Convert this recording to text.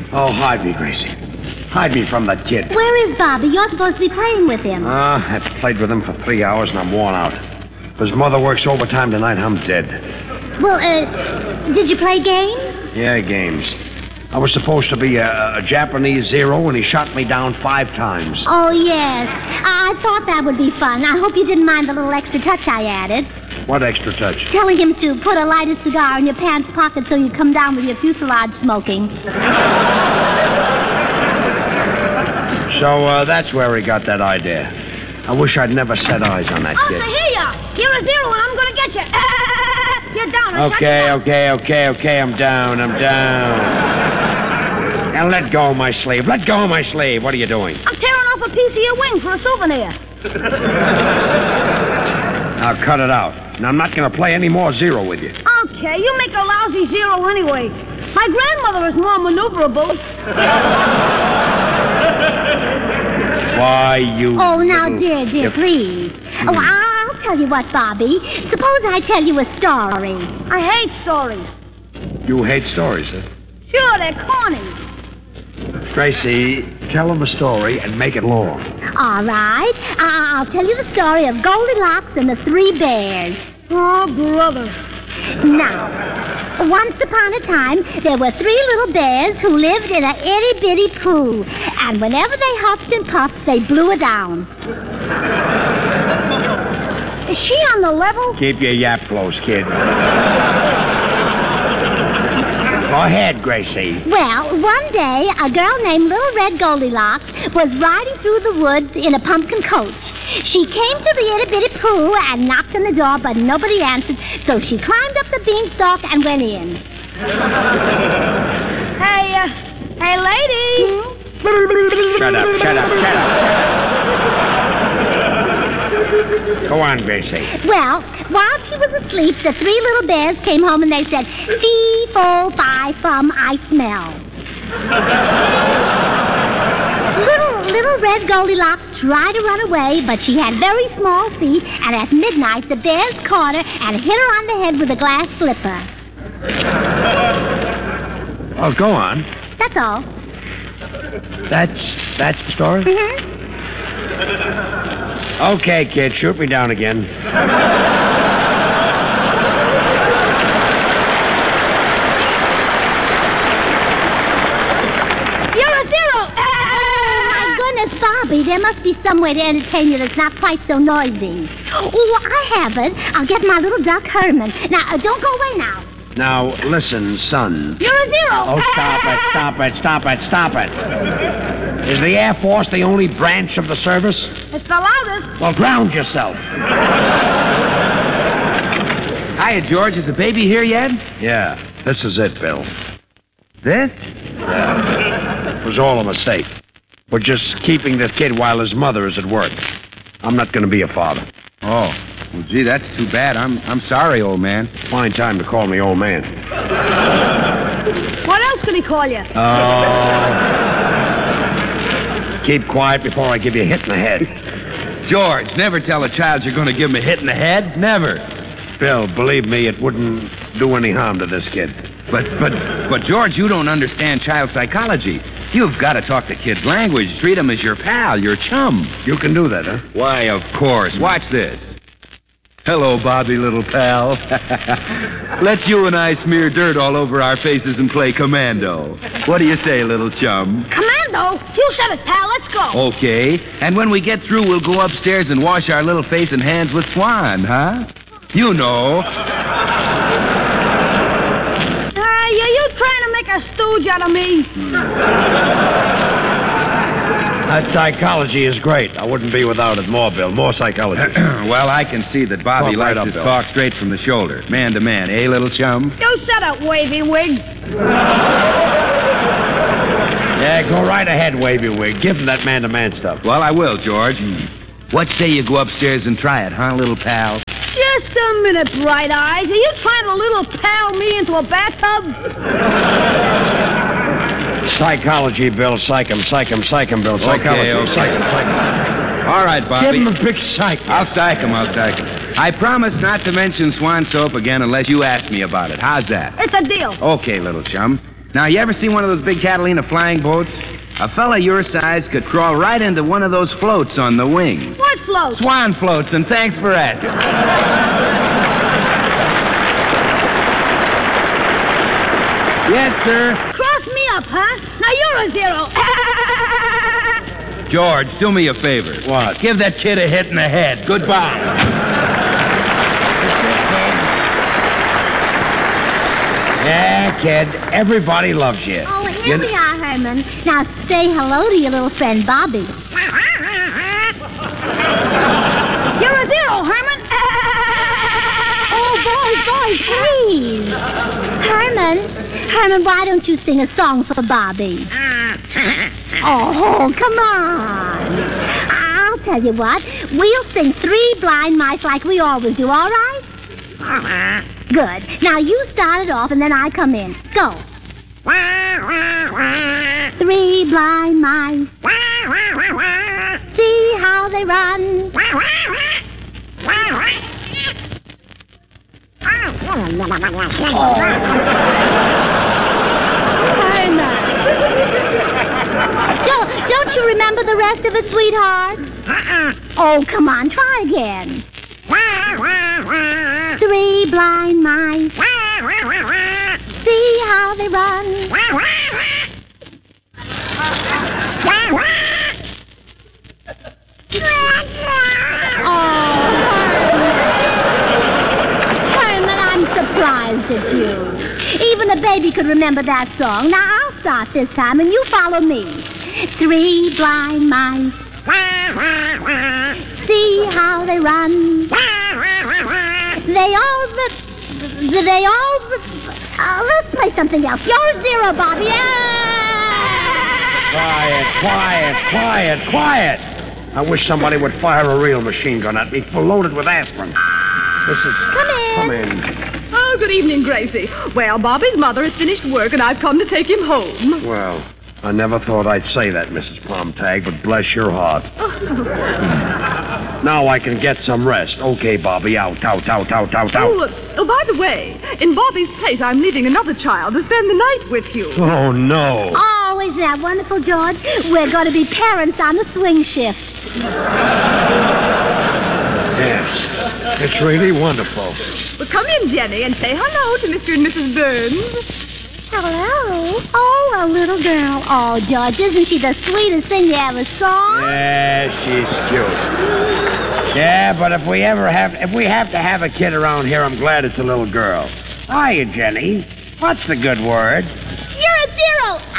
Oh, hide me, Gracie. Hide me from that kid. Where is Bobby? You're supposed to be playing with him. I've played with him for 3 hours and I'm worn out. If his mother works overtime tonight, I'm dead. Well, did you play games? Yeah, games. I was supposed to be a Japanese zero, and he shot me down 5 times. Oh, yes. I thought that would be fun. I hope you didn't mind the little extra touch I added. What extra touch? Telling him to put a lighted cigar in your pants pocket so you come down with your fuselage smoking. So that's where he got that idea. I wish I'd never set eyes on that kid. Oh, here you are. You're a zero, and I'm going to get you. You're down. Okay, I'm down. Now let go of my sleeve. Let go of my sleeve. What are you doing? I'm tearing off a piece of your wing for a souvenir. Now cut it out. Now, I'm not going to play any more zero with you. Okay, you make a lousy zero anyway. My grandmother is more maneuverable. Why, you... Oh, now, dear, please. Oh, I'll tell you what, Bobby. Suppose I tell you a story. I hate stories. You hate stories, huh? Sure, they're corny. Gracie, tell him a story and make it long. All right. I'll tell you the story of Goldilocks and the 3 bears. Oh, brother. Now, once upon a time, there were 3 little bears who lived in a itty-bitty pool. And whenever they huffed and puffed, they blew it down. Is she on the level? Keep your yap close, kid. Go ahead, Gracie. Well, one day, a girl named Little Red Goldilocks was riding through the woods in a pumpkin coach. She came to the itty-bitty pool and knocked on the door, but nobody answered, so she climbed up the beanstalk and went in. Hey, lady. Shut up. Go on, Gracie. Well, while she was asleep, the 3 little bears came home and they said, "Fee, fo, fi, fum, I smell." Little Red Goldilocks tried to run away, but she had very small feet, and at midnight the bears caught her and hit her on the head with a glass slipper. Oh, go on. That's all. That's the story? Mm-hmm. Okay, kid, shoot me down again. You're a zero. My goodness, Bobby, there must be some way to entertain you that's not quite so noisy. Oh, I have it. I'll get my little duck Herman. Now, don't go away now. Now, listen, son. You're a zero. Oh, stop it. Is the Air Force the only branch of the service? It's the loudest. Well, ground yourself. Hiya, George. Is the baby here yet? Yeah, this is it, Bill. This? Yeah. It was all a mistake. We're just keeping this kid while his mother is at work. I'm not going to be a father. Oh. Well, gee, that's too bad. I'm sorry, old man. Fine time to call me old man. What else could he call you? Keep quiet before I give you a hit in the head. George, never tell a child you're going to give him a hit in the head. Never. Bill, believe me, it wouldn't do any harm to this kid. But, George, you don't understand child psychology. You've got to talk the kid's language. Treat him as your pal, your chum. You can do that, huh? Why, of course. Watch this. Hello, Bobby, little pal. Let's you and I smear dirt all over our faces and play commando. What do you say, little chum? Commando? You said it, pal. Let's go. Okay. And when we get through, we'll go upstairs and wash our little face and hands with Swan, huh? You know. You trying to make a stooge out of me? That psychology is great. I wouldn't be without it. More, Bill. More psychology. Well, I can see that Bobby Talk right likes up, his Bill. talk straight from the shoulder. Man to man, eh, little chum? You shut up, wavy wig. Yeah, go right ahead, Wavy Wig. Give him that man-to-man stuff. Well, I will, George. What say you go upstairs and try it, huh, little pal? Just a minute, Bright Eyes. Are you trying to little pal me into a bathtub? Psychology, Bill. Psych him, Bill. Psychology. Okay. Psych him. All right, Bobby. Give him a big psych. I'll psych him. I promise not to mention Swan Soap again unless you ask me about it. How's that? It's a deal. Okay, little chum. Now, you ever seen one of those big Catalina flying boats? A fella your size could crawl right into one of those floats on the wings. What float? Swan floats, and thanks for asking. Yes, sir. Cross me up, huh? Now you're a zero. George, do me a favor. What? Give that kid a hit in the head. Goodbye. Yeah, kid. Everybody loves you. Oh, here we are, Herman. Now say hello to your little friend, Bobby. You're a zero, Herman. Oh, boys, please. Herman, why don't you sing a song for Bobby? Oh, come on. I'll tell you what. We'll sing Three Blind Mice like we always do, all right? Good. Now you start it off and then I come in. Go. Three blind mice. See how they run. Don't you remember the rest of it, sweetheart? Oh, come on, try again. Three blind mice. See how they run. Herman, I'm surprised at you. Even a baby could remember that song. Now, I'll start this time, and you follow me. Three blind mice. See how they run. Let's play something else. You're a zero, Bobby. Quiet. I wish somebody would fire a real machine gun at me, loaded with aspirin. Come in. Oh, good evening, Gracie. Well, Bobby's mother has finished work, and I've come to take him home. Well, I never thought I'd say that, Mrs. Palmtag, but bless your heart. Now I can get some rest. Okay, Bobby, out. Oh, by the way, in Bobby's place, I'm leaving another child to spend the night with you. Oh, no. Oh, isn't that wonderful, George? We're going to be parents on the swing shift. Yes, it's really wonderful. Well, come in, Jenny, and say hello to Mr. and Mrs. Burns. Hello. Oh, a little girl. Oh, George, isn't she the sweetest thing you ever saw? Yeah, she's cute. Yeah, but if we have to have a kid around here, I'm glad it's a little girl. Hiya, Jenny. What's the good word? You're a zero.